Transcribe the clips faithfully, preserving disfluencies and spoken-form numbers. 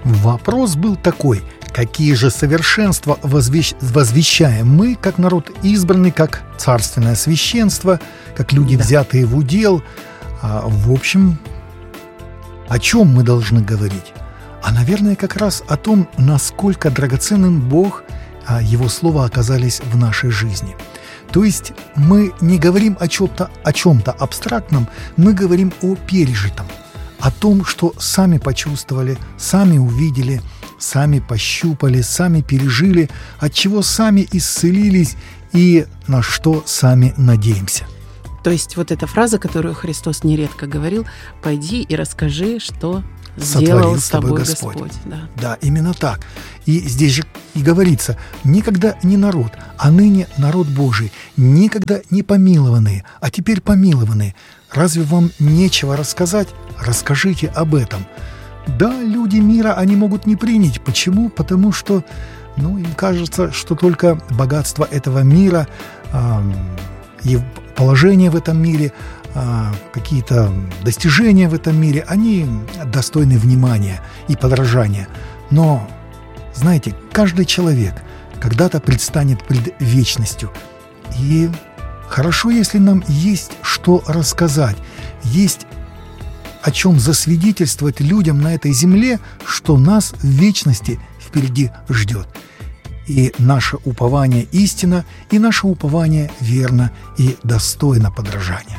Вопрос был такой: какие же совершенства возвещ- возвещаем мы, как народ избранный, как царственное священство, как люди, Да. взятые в удел? А, в общем, о чем мы должны говорить? А, наверное, как раз о том, насколько драгоценным Бог, а, Его Слово оказались в нашей жизни. То есть мы не говорим о чем-то, о чем-то абстрактном, мы говорим о пережитом, о том, что сами почувствовали, сами увидели, сами пощупали, сами пережили, от чего сами исцелились и на что сами надеемся. То есть вот эта фраза, которую Христос нередко говорил: «Пойди и расскажи, что сделал Сотворил с тобой Господь». Господь. Да. Да, именно так. И здесь же и говорится: никогда не народ, а ныне народ Божий, никогда не помилованные, а теперь помилованные. Разве вам нечего рассказать? Расскажите об этом. Да, люди мира, они могут не принять. Почему? Потому что, ну, им кажется, что только богатство этого мира, э, и положение в этом мире, э, какие-то достижения в этом мире, они достойны внимания и подражания. Но, знаете, каждый человек когда-то предстанет пред вечностью. И хорошо, если нам есть что рассказать, есть о чем засвидетельствовать людям на этой земле, что нас в вечности впереди ждет. И наше упование истина, и наше упование верно и достойно подражания.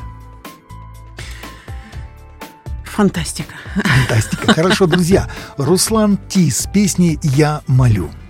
Фантастика. Фантастика. Хорошо, друзья. Руслан Ти с песней «Я молю».